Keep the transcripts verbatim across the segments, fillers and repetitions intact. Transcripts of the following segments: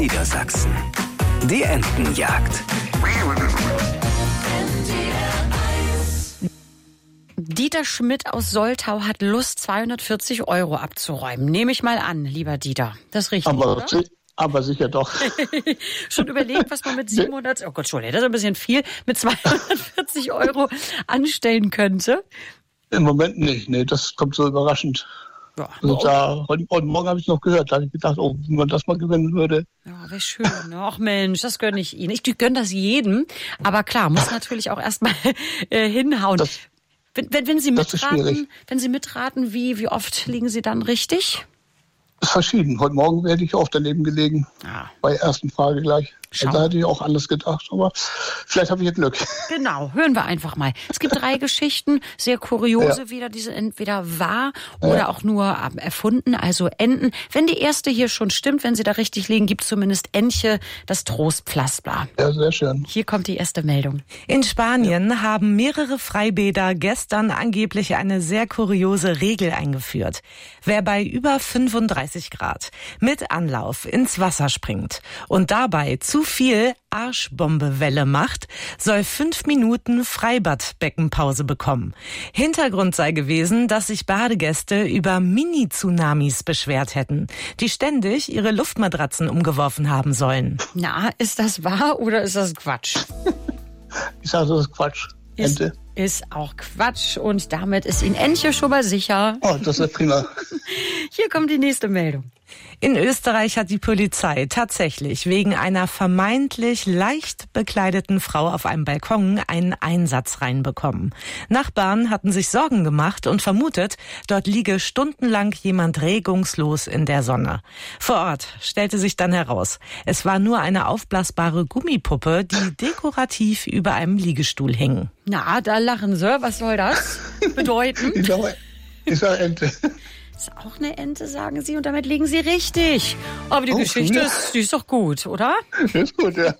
Niedersachsen. Die Entenjagd. Dieter Schmidt aus Soltau hat Lust, zweihundertvierzig Euro abzuräumen. Nehme ich mal an, lieber Dieter. Das ist richtig, aber, oder? Aber sicher doch. Schon überlegt, was man mit siebenhundert, oh Gott, schon, das ist ein bisschen viel, mit zweihundertvierzig Euro anstellen könnte? Im Moment nicht, nee, das kommt so überraschend. Ja, also da, heute, heute Morgen habe ich noch gehört, da habe ich gedacht, oh, wenn man das mal gewinnen würde. Ja, wäre schön. Ach Mensch, das gönne ich Ihnen. Ich gönne das jedem, aber klar, muss natürlich auch erstmal äh, hinhauen. Das, wenn, wenn, wenn Sie mitraten, wenn Sie mitraten, wie, wie oft liegen Sie dann richtig? Das ist verschieden. Heute Morgen werde ich oft daneben gelegen. Ah. Bei der ersten Frage gleich. Also da hätte ich auch anders gedacht, aber vielleicht habe ich ja Glück. Genau, hören wir einfach mal. Es gibt drei Geschichten, sehr kuriose, ja. wieder diese entweder wahr oder ja. auch nur erfunden, also Enten. Wenn die erste hier schon stimmt, wenn Sie da richtig liegen, gibt es zumindest Entche, das Trostpflaster. Ja, sehr schön. Hier kommt die erste Meldung. In Spanien ja. haben mehrere Freibäder gestern angeblich eine sehr kuriose Regel eingeführt. Wer bei über fünfunddreißig Grad mit Anlauf ins Wasser springt und dabei zu viel Arschbombewelle macht, soll fünf Minuten Freibadbeckenpause bekommen. Hintergrund sei gewesen, dass sich Badegäste über Mini-Tsunamis beschwert hätten, die ständig ihre Luftmatratzen umgeworfen haben sollen. Na, ist das wahr oder ist das Quatsch? Ich sage, das ist Quatsch. Ist, ist auch Quatsch und damit ist Ihnen Entche schon mal sicher. Oh, das ist prima. Hier kommt die nächste Meldung. In Österreich hat die Polizei tatsächlich wegen einer vermeintlich leicht bekleideten Frau auf einem Balkon einen Einsatz reinbekommen. Nachbarn hatten sich Sorgen gemacht und vermutet, dort liege stundenlang jemand regungslos in der Sonne. Vor Ort stellte sich dann heraus, es war nur eine aufblasbare Gummipuppe, die dekorativ über einem Liegestuhl hing. Na, da lachen Sie. Was soll das bedeuten? Ich sage, ich sage Ente. Ist auch eine Ente, sagen Sie, und damit liegen Sie richtig. Aber die oh, Geschichte ja. ist, die ist doch gut, oder? Ist gut, ja.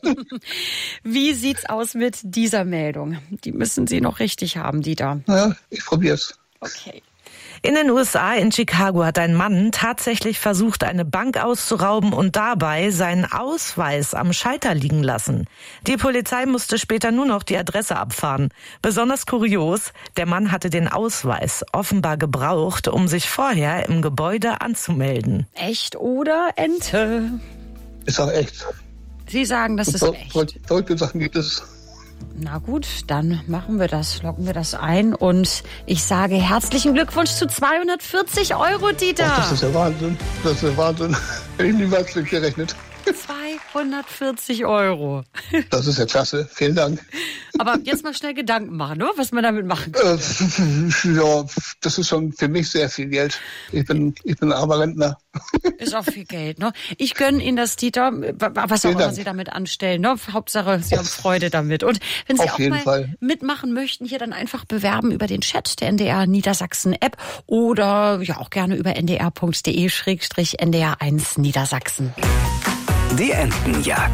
Wie sieht's aus mit dieser Meldung? Die müssen Sie noch richtig haben, Dieter. Ja, ich probier's. Okay. In den U S A, in Chicago, hat ein Mann tatsächlich versucht, eine Bank auszurauben und dabei seinen Ausweis am Schalter liegen lassen. Die Polizei musste später nur noch die Adresse abfahren. Besonders kurios, der Mann hatte den Ausweis offenbar gebraucht, um sich vorher im Gebäude anzumelden. Echt oder Ente? Ist auch echt. Sie sagen, das ist echt. Verrückte Sachen gibt es. Na gut, dann machen wir das, loggen wir das ein und ich sage herzlichen Glückwunsch zu zweihundertvierzig Euro, Dieter. Oh, das ist ja Wahnsinn, das ist ja Wahnsinn. Hätte ich niemals gerechnet. zweihundertvierzig Euro. Das ist ja klasse, vielen Dank. Aber jetzt mal schnell Gedanken machen, ne? Was man damit machen kann. Äh, ja, das ist schon für mich sehr viel Geld. Ich bin, ich bin armer Rentner. Ist auch viel Geld, ne? Ich gönne Ihnen das, Dieter, was auch immer Sie damit anstellen, ne? Hauptsache, Sie haben Freude damit. Und wenn Sie Auf auch jeden mal Fall. mitmachen möchten, hier dann einfach bewerben über den Chat der N D R Niedersachsen App oder ja auch gerne über n d r punkt d e slash n d r eins Niedersachsen. Die Entenjagd.